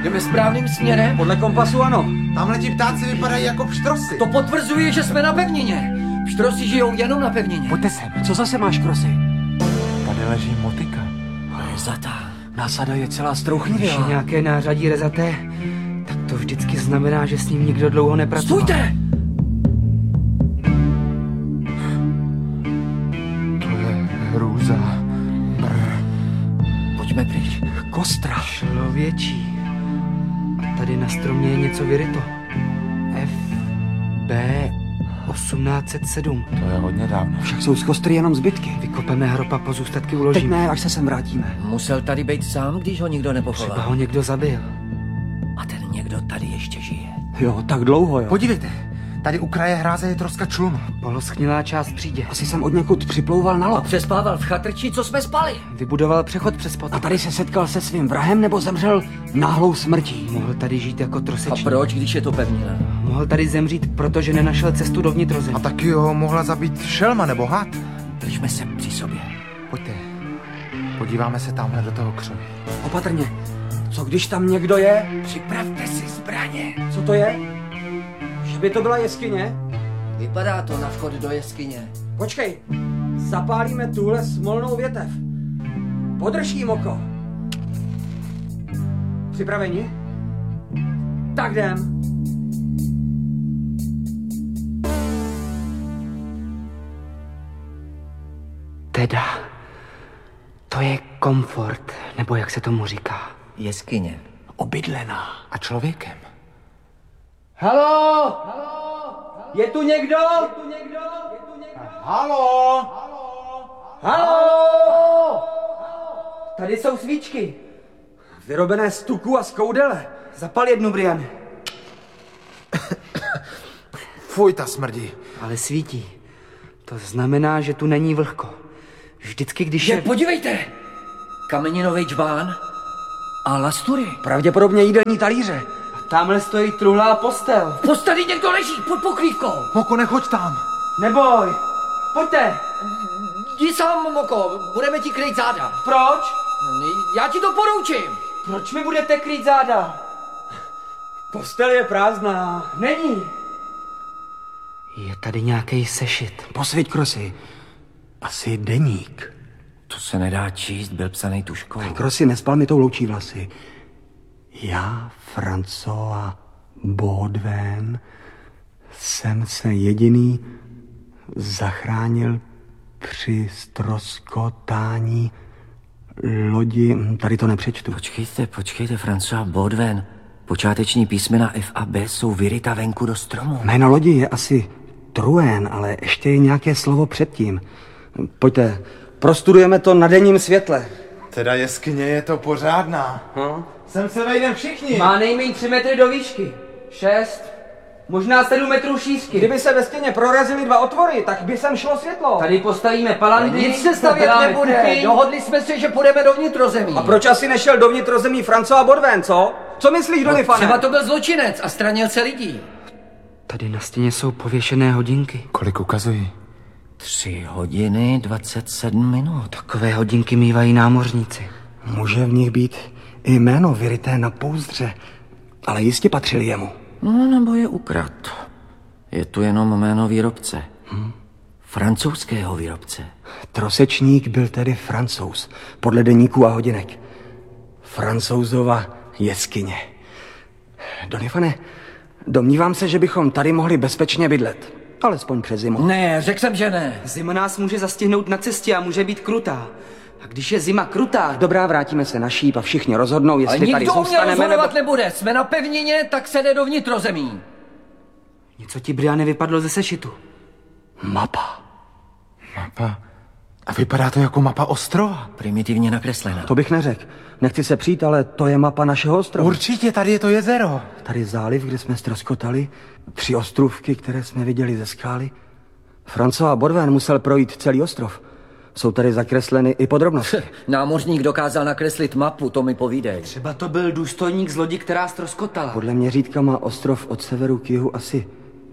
Jdeme správným směrem? Podle kompasu ano. Tamhle ti ptáci vypadají jako pštrosy. To potvrzuje, že jsme na pevnině. Pštrosi žijou jenom na pevnině. Pojďte sem. Co zase máš, Krosy? Tady leží motika. Rezatá. Násada je celá Když strouchnivě. je nějaké nářadí rezaté, tak to vždycky znamená, že s ním nikdo dlouho nepracoval. Stůjte! To je hrůza. Pojďme pryč. Kostra. Člověčí. A tady na stromě je něco vyryto. FB 1807. To je hodně dávno. Však jsou z kostry jenom zbytky. Vykopeme hrob a pozůstatky Teď uložíme. ne, až se sem vrátíme. Musel tady být sám, když ho nikdo Třeba nepochoval. ho někdo zabil. A ten někdo tady ještě žije. Jo, tak dlouho, jo. Podívejte, tady u kraje hráze je troska člunu. Poloschnilá část přídě. Asi jsem od někud připlouval na loď. Přespával v chatrči, co jsme spali. Vybudoval přechod přes A potok. tady se setkal se svým vrahem nebo zemřel náhlou smrtí. Mohl tady žít jako A trosečník. proč, když je to pevnina? Mohl tady zemřít, protože nenašel cestu do vnitrozemí. A taky ho mohla zabít šelma nebo had. Držme se při sobě. Pojďte, podíváme se tamhle do toho křoví. Opatrně. Co když tam někdo je? Připravte si zbraně. Co to je? Že by to byla jeskyně? Vypadá to na vchod do jeskyně. Počkej, zapálíme tuhle smolnou větev. Podrž jí, Moko. Připraveni? Tak jdem. Teda, to je komfort, nebo jak se tomu říká. Jeskyně. Obydlená. A člověkem. Haló! Je tu někdo? Haló! Haló! Tady jsou svíčky. Vyrobené z tuku a z koudele. Zapal jednu, Brian. Fuj, ta smrdí. Ale svítí. To znamená, že tu není vlhko. Vždycky, když je... Podívejte! Kameninový džbán a lastury. Pravděpodobně jídelní talíře. Tamhle stojí truhlá postel. Tady někdo leží pod pokrývkou. Moko, nechoď tam. Neboj! Pojďte! Jdi sám, Moko, budeme ti kryjt záda. Proč? Já ti to poroučím. Proč mi budete krýt záda? Postel je prázdná. Není! Je tady nějaký sešit. Posvěť, Krosy. Asi deník. To se nedá číst, byl psaný tuškou. Krosy, nespal mi tou loučí vlasy. Já, François Baudouin, jsem se jediný zachránil při ztroskotání lodi. Tady to nepřečtu. Počkejte, François Baudouin. Počáteční písmena F a B jsou vyryta venku do stromu. Jméno lodi je asi Truen, ale ještě je nějaké slovo předtím. Pojďte, prostudujeme to na denním světle. Teda jeskyně je to pořádná. Sem se vejdem všichni. Má nejméně 3 metry do výšky. 6, možná 7 metrů šířky. Kdyby se ve stěně prorazily 2 otvory, tak by sem šlo světlo. Tady postavíme palandy. Nic se stavět poděláme nebude. kuchyň. Dohodli jsme se, že půjdeme do vnitrozemí. A proč asi nešel do vnitrozemí François Baudouin, co? Co myslíš, Donifane? Třeba to byl zločinec a stranil se lidí. Tady na stěně jsou pověšené hodinky. Kolik ukazují? 3 hodiny 27 minut. Takové hodinky mývají námořníci. Může v nich být i jméno vyryté na pouzdře, ale jistě patřil jemu. No, nebo je ukrad. Je tu jenom jméno výrobce. Francouzského výrobce. Trosečník byl tedy Francouz, podle deníků a hodinek. Francouzova jeskyně. Donifane, domnívám se, že bychom tady mohli bezpečně bydlet. Alespoň přes zimu. Ne, řekl jsem, že ne. Zima nás může zastihnout na cestě a může být krutá. A když je zima krutá... Dobrá, vrátíme se na šíp a všichni rozhodnou, Ale jestli tady nikdo mě zůstaneme rozhodovat nebo... nebude. Jsme na pevnině, tak se jde do vnitrozemí. Něco ti, Briane, vypadlo ze sešitu. Mapa. Mapa. A vypadá to jako mapa ostrova. Primitivně nakreslená. To bych neřekl. Nechci se přijít, ale to je mapa našeho ostrova. Určitě, tady je to jezero. Tady záliv, kde jsme ztroskotali, 3 ostrůvky, které jsme viděli ze skály. François Baudouin musel projít celý ostrov. Jsou tady zakresleny i podrobnosti. Námořník dokázal nakreslit mapu, to mi povídej. Třeba to byl důstojník z lodi, která ztroskotala. Podle měřítka má ostrov od severu k jihu asi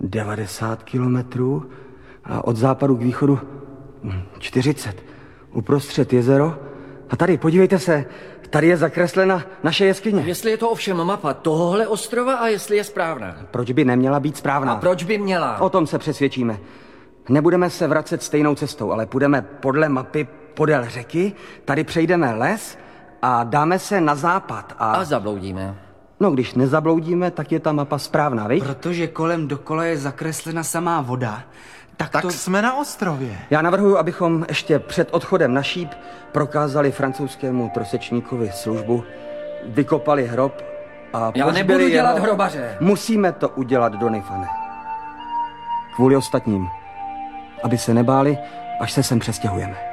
90 kilometrů a od západu k východu 40. Uprostřed jezero. A tady, podívejte se, Tady je zakreslena naše jeskyně. Jestli je to ovšem mapa tohohle ostrova a jestli je správná. Proč by neměla být správná? A proč by měla? O tom se přesvědčíme. Nebudeme se vracet stejnou cestou, ale půjdeme podle mapy podél řeky, tady přejdeme les a dáme se na západ. A zabloudíme. No, když nezabloudíme, tak je ta mapa správná, viď? Protože kolem dokola je zakreslena samá voda. Tak jsme na ostrově. Já navrhuji, abychom ještě před odchodem na šíp prokázali francouzskému trosečníkovi službu, vykopali hrob a Já nebudu dělat hrobaře. Musíme to udělat, Donifane. Kvůli ostatním. Aby se nebáli, až se sem přestěhujeme.